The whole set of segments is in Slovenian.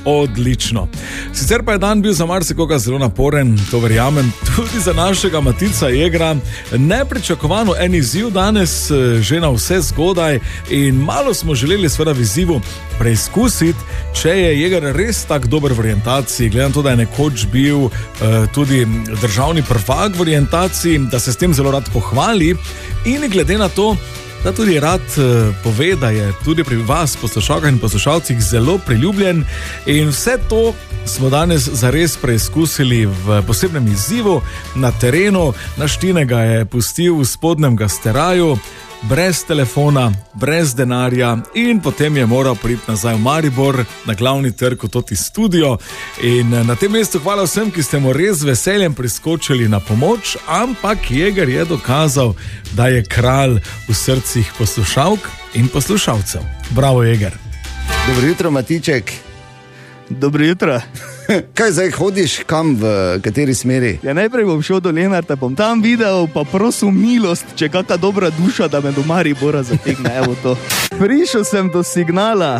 Odlično. Sicer pa je dan bil za marsikoga zelo naporen, to verjamem, tudi za našega Matica Jegra. Nepričakovano en izziv danes, že na vse zgodaj, in malo smo želeli seveda v izzivu preizkusiti, če je Jeger res tak dober v orientaciji, gledam to, da je nekoč bil tudi državni prvak v orientaciji, da se s tem zelo rad pohvali, in glede na to, da tudi rad pove, da je tudi pri vas, poslušalkah in poslušalcih, zelo priljubljen, in vse to smo danes zares preizkusili v posebnem izzivu na terenu. Naš Tine ga je pustil v spodnjem gasteraju, brez telefona, brez denarja, in potem je moral priti nazaj v Maribor, na glavni trg v toti studio. In na tem mestu hvala vsem, ki ste mu res veseljem priskočili na pomoč, ampak Jeger je dokazal, da je kralj v srcih poslušalk in poslušalcev. Bravo, Jeger. Dobro jutro, Matiček. Dobro jutro. Kaj zdaj hodiš, kam, v kateri smeri? Ja, najprej bom šel do Lenarta, bom tam videl, pa prosil milost, če kakšna dobra duša, da me do Maribora zategne, evo to. Prišel sem do Signala.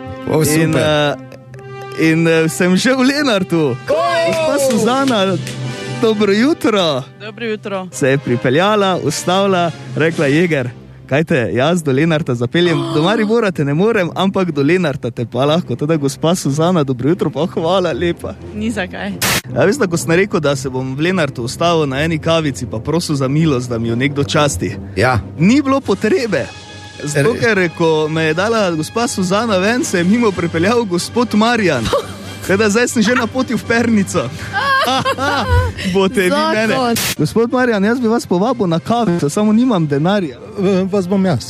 In sem že v Lenartu. Gospa Suzana, dobro jutro. Dobro jutro. Se je pripeljala, ustavila, rekla: Jeger, kaj te jaz do Lenarta zapeljem, do Maribora te ne morem, ampak do Lenarta te pa lahko. Teda gospa Suzana, dobro jutro, pa hvala lepa. Ni zakaj. Ja, veste, ko sem rekel, da se bom v Lenartu ustavil na eni kavici, pa prosil za milost, da mi jo nekdo časti. Ja. Ni bilo potrebe. Zato, ker ko me je dala gospa Suzana ven, se je mimo pripeljal gospod Marjan. Teda zdaj sem že na poti v Pernico. Bote vi mene. Gospod Marjan, jaz bi vas povabil na kavico, samo nimam denarja. Vas bom jaz.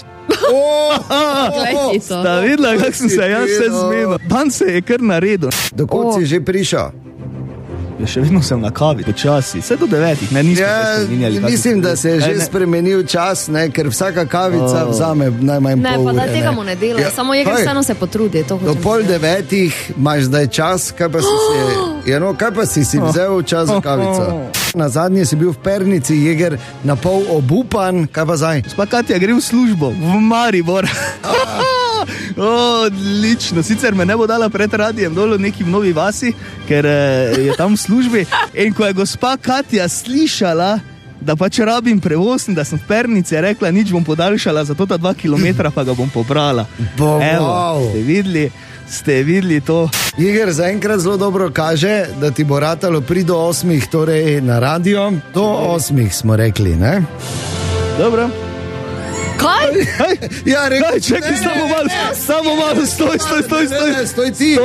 Sta videla, kak sem se jaz vse zmenil. Dan se je kar naredil. Dokot si že prišel? Ja, še vedno sem na kavi, počasi, vse do 9, ne, nismo se spremenjali. Mislim, da se je že spremenil čas, ne, ker vsaka kavica vzame najmanj pol ure. Ne, pa da tega mu ne dela, samo Jeger vseeno se potrudi. Do 8:30 imaš zdaj čas, kaj pa si si vzel čas za kavico? Na zadnje si bil v Pernici, Jeger, na pol obupan, kaj pa zdaj? Gospa Katja gre v službo, v Maribor. Odlično, sicer me ne bo dala pred radijem dolo v neki Novi Vasi, ker je tam v službi, in ko je gospa Katja slišala, da pač rabim prevoz in da sem v Pernici, je rekla: nič, bom podaljšala za to 2 kilometra, pa ga bom pobrala. Evo, ste videli to? Jeger zaenkrat zelo dobro kaže, da ti bo ratalo pri do 8, torej na radio, do 8 smo rekli, ne? Dobro. Kaj? Ja, rekel, čekaj, samo malo, stoj. Stoj ti.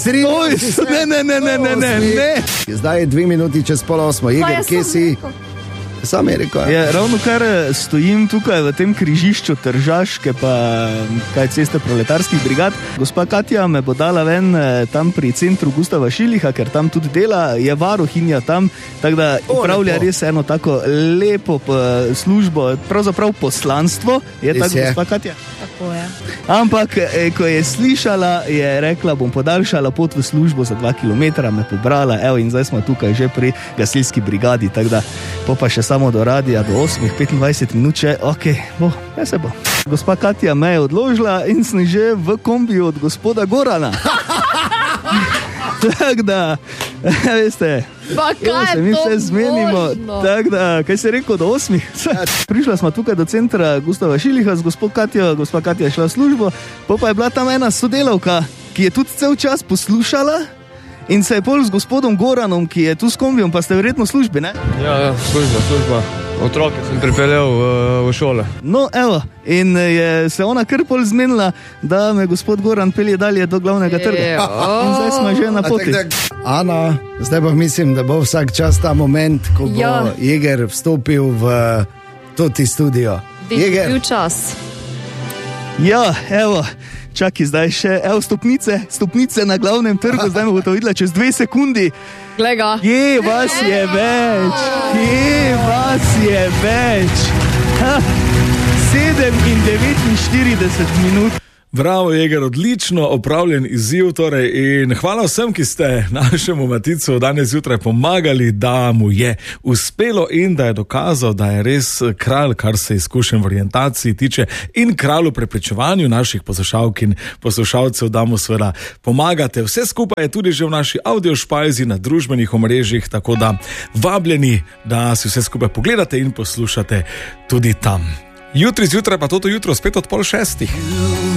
Ne. Zdaj je 2 minuti čez 7:30, Jeger, kje si? Sam je rekel. Ja, ravno kar stojim tukaj v tem križišču Tržaške pa kaj ceste proletarskih brigad. Gospa Katja me bo dala ven tam pri centru Gustava Šiliha, ker tam tudi dela, je varuhinja tam, tako da upravlja res eno tako lepo službo, pravzaprav poslanstvo, je tako gospa Katja? Tako je. Ampak, ko je slišala, je rekla: bom podaljšala pot v službo za 2 kilometra, me pobrala, evo, in zdaj smo tukaj že pri gasilski brigadi, tako da pa še samo do radia, do 8:25 minut, kaj se bo. Gospa Katja me je odložila in sem že v kombiju od gospoda Gorana. Tako da, veste, pa kaj se mi vse zmenimo. Tako da, kaj se je rekel, do 8? Prišla smo tukaj do centra Gustava Šiliha z gospod Katjo, gospa Katja je šla v službo, pa je bila tam ena sodelavka, ki je tudi cel čas poslušala. In se je pol z gospodom Goranom, ki je tu s kombijom, pa ste verjetno v službi, ne? Ja, služba. Otroke sem pripeljal v šole. No, evo, in je se ona kar pol zmenila, da me gospod Goran pelje dalje do glavnega trga. In zdaj smo že na poti. Ana, zdaj pa mislim, da bo vsak čas ta moment, ko bo Jeger vstopil v toti studio. Jeger. Bil čas. Ja, evo. Čaki, zdaj še, evo, stopnice na glavnem trgu, zdaj me bo to videla čez 2 sekundi. Glega. Kje vas je več? 7:49 minut. Bravo, Jeger, odlično opravljen izziv. Torej, in hvala vsem, ki ste našemu Maticu danes zjutraj pomagali, da mu je uspelo in da je dokazal, da je res kralj, kar se izkušenj v orientaciji tiče, in kralj v prepričevanju naših poslušalk in poslušalcev, da mu seveda pomagate. Vse skupaj je tudi že v naši avdiošpajzi na družbenih omrežjih, tako da vabljeni, da si vse skupaj pogledate in poslušate tudi tam. Jutri zjutraj pa toto jutro spet od 5:30.